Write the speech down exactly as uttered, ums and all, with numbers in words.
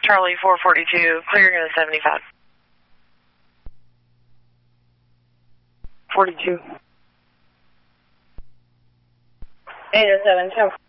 Charlie four forty-two, clearing in seventy-five. forty-two. eight oh seven, ten.